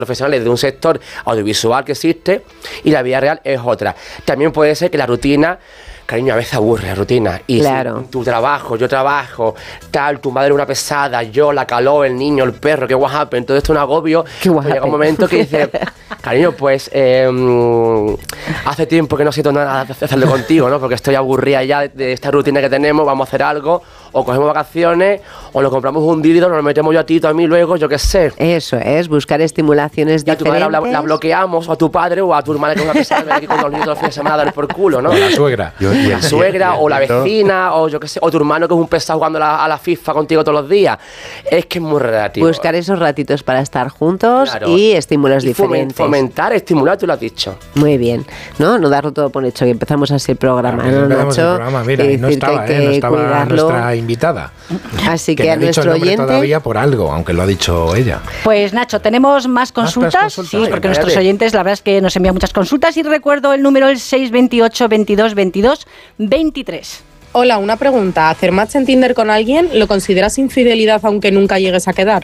profesionales de un sector audiovisual que existe y la vida real es otra. También puede ser que la rutina, cariño, a veces aburre la rutina. Y claro. Si tu trabajo, yo trabajo, tal, tu madre una pesada, yo, la calor, el niño, el perro, qué guapo, todo esto es un agobio. Pues llega un momento que dices, cariño, pues hace tiempo que no siento nada de hacerlo contigo, ¿no? Porque estoy aburrida ya de esta rutina que tenemos, vamos a hacer algo, o cogemos vacaciones, o nos compramos un dildo, nos lo metemos yo a ti, tú a mí, luego, yo qué sé. Eso es, buscar estimulaciones y a tu diferentes. madre la bloqueamos, o a tu padre, o a tu hermana que es una pesada, aquí con los niños los fines de semana a dar por culo, ¿no? O la suegra. La suegra, o la vecina, o yo qué sé, o tu hermano que es un pesado jugando a la FIFA contigo todos los días. Es que es muy relativo. Buscar esos ratitos para estar juntos, claro, y estímulos diferentes. Fomentar, estimular, tú lo has dicho. Muy bien, ¿no? No darlo todo por hecho, que empezamos así el programa, claro, ¿no, empezamos Nacho? el programa, mira, y no estaba nuestra invitada. Así que a nuestro oyente todavía por algo, aunque lo ha dicho ella. Pues Nacho, tenemos más consultas. Sí, porque nuestros oyentes, la verdad es que nos envían muchas consultas y recuerdo el número, el 628 22 22 23. Hola, una pregunta. ¿Hacer match en Tinder con alguien lo consideras infidelidad aunque nunca llegues a quedar?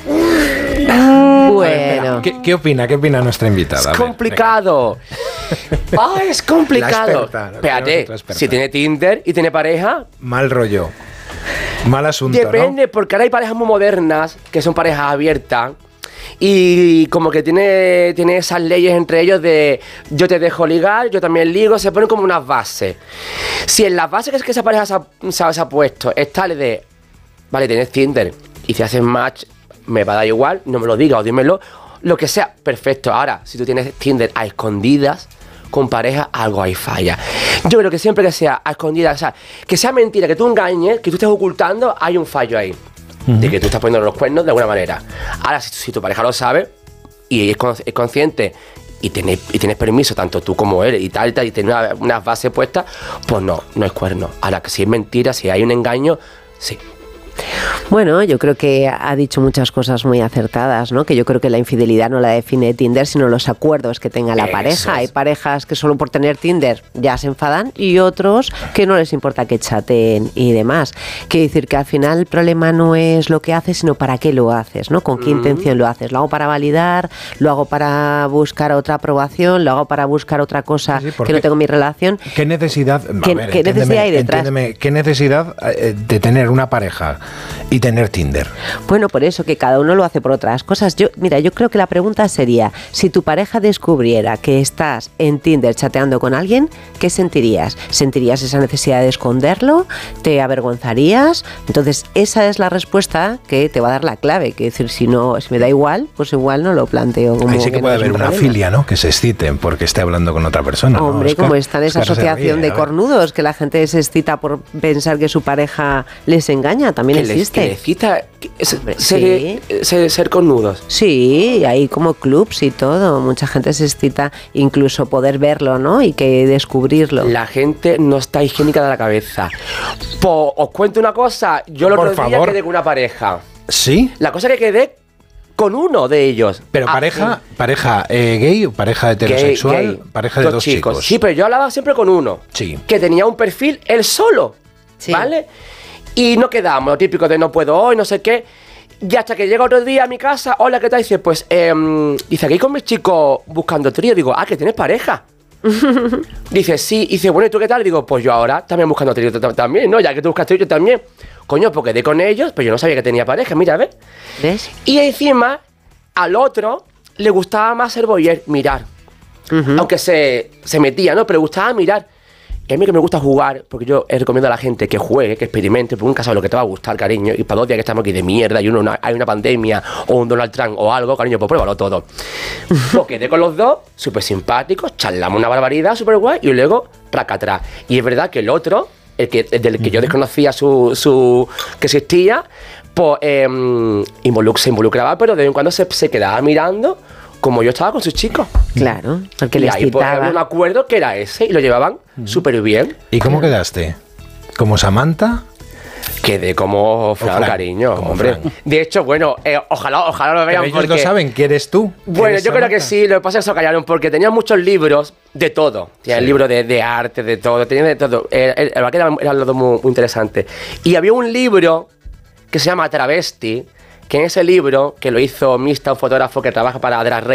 Bueno. ¿Qué opina nuestra invitada? Es complicado. Es complicado. Espérate, si tiene Tinder y tiene pareja... Mal rollo. Mal asunto, depende, ¿no? Porque ahora hay parejas muy modernas, que son parejas abiertas, y como que tiene esas leyes entre ellos de yo te dejo ligar, yo también ligo, se ponen como unas bases. Si en las bases que esa pareja se ha puesto es tal de, vale, tienes Tinder, y si haces match, me va a dar igual, no me lo digas o dímelo, lo que sea, perfecto. Ahora, si tú tienes Tinder a escondidas, con pareja, algo ahí falla. Yo creo que siempre que sea a escondidas, o sea, que sea mentira, que tú engañes, que tú estés ocultando, hay un fallo ahí. De que tú estás poniendo los cuernos de alguna manera. Ahora, si tu pareja lo sabe y es consciente y tienes permiso, tanto tú como él y tal, y tienes unas bases puestas, pues no es cuerno. Ahora, que si es mentira, si hay un engaño, sí. Bueno, yo creo que ha dicho muchas cosas muy acertadas, ¿no? Que yo creo que la infidelidad no la define Tinder, sino los acuerdos que tenga la pareja. Hay parejas que solo por tener Tinder ya se enfadan y otros que no les importa que chaten y demás. Quiere decir que al final el problema no es lo que haces, sino para qué lo haces, ¿no? Con qué intención lo haces. ¿Lo hago para validar? ¿Lo hago para buscar otra aprobación? ¿Lo hago para buscar otra cosa que no tengo en mi relación? ¿Qué necesidad? ¿Qué necesidad hay detrás? ¿Qué necesidad de tener una pareja y tener Tinder? Bueno, por eso, que cada uno lo hace por otras cosas. Yo creo que la pregunta sería, si tu pareja descubriera que estás en Tinder chateando con alguien, ¿qué sentirías? ¿Sentirías esa necesidad de esconderlo? ¿Te avergonzarías? Entonces, esa es la respuesta que te va a dar la clave. Que decir, si me da igual, pues igual no lo planteo como... Ahí sí que puede haber una filia, ¿no? Que se exciten porque esté hablando con otra persona. Hombre, ¿no? como está en esa asociación de cornudos, que la gente se excita por pensar que su pareja les engaña, también existe. Que les excita ser cornudos. Sí, hay como clubs y todo. Mucha gente se excita incluso poder verlo, ¿no? Y que descubrirlo. La gente no está higiénica de la cabeza. Os cuento una cosa. Yo el otro día quedé con una pareja. ¿Sí? La cosa que quedé con uno de ellos. ¿Pero pareja gay o pareja heterosexual? Gay. Pareja de dos chicos. Sí, pero yo hablaba siempre con uno. Sí. Que tenía un perfil él solo. Sí. ¿Vale? Y no quedamos, lo típico de no puedo hoy, no sé qué. Y hasta que llega otro día a mi casa, hola, ¿qué tal? Dice, pues, dice, aquí con mis chicos buscando trío. Digo, que tienes pareja. Dice, sí. Dice, bueno, ¿y tú qué tal? Digo, pues yo ahora también buscando trío también, ¿no? Ya que tú buscas trío, yo también. Coño, pues quedé con ellos, pero yo no sabía que tenía pareja, mira, ¿ves? Y encima, al otro le gustaba más ser voyeur, mirar. Aunque se metía, ¿no? Pero le gustaba mirar. Y a mí que me gusta jugar, porque yo recomiendo a la gente que juegue, que experimente, porque nunca sabes lo que te va a gustar, cariño. Y para 2 días que estamos aquí de mierda y hay una pandemia o un Donald Trump o algo, cariño, pues pruébalo todo. Pues quedé con los dos, súper simpáticos, charlamos una barbaridad, súper guay, y luego, raca atrás. Y es verdad que el otro, el del que yo desconocía que existía, pues se involucraba, pero de vez en cuando se quedaba mirando como yo estaba con sus chicos. Claro, porque les excitaba. Y ahí pues, un acuerdo que era ese y lo llevaban súper bien. ¿Y cómo quedaste? ¿Como Samantha? Quedé como Fran, cariño, como hombre. Fran. De hecho, bueno, ojalá lo vean. Pero ellos lo saben, ¿que eres tú? Bueno, yo creo que sí, lo que pasa es que se callaron porque tenían muchos libros de todo. Tenía el libro de arte, de todo, tenía de todo. La verdad que era algo muy interesante. Y había un libro que se llama Travesti, que en ese libro, que lo hizo Mista, un fotógrafo que trabaja para Drag Race,